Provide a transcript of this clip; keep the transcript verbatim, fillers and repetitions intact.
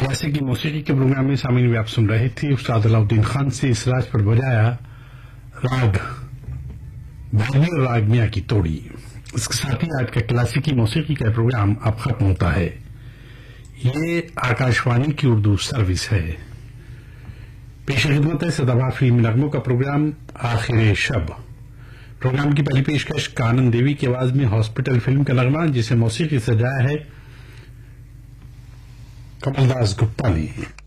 जैसे कि मौसीकी के प्रोग्राम में शामिल भी आप सुन रहे थे, उस्ताद अलाउद्दीन खान से इस राज पर बजाया राग भागी और राग मियां की तोड़ी। इसके साथ ही आज का क्लासिकी मौसीकी का प्रोग्राम अब खत्म होता है। ये आकाशवाणी की उर्दू सर्विस है। पेश खिदमत है सदाबहार फिल्मी नगमों का प्रोग्राम आखिर शब। प्रोग्राम की पहली पेशकश कानन देवी की आवाज में हॉस्पिटल फिल्म का नगमा, जिसे मौसीकी सजाया है कमलदास गुप्ता ने।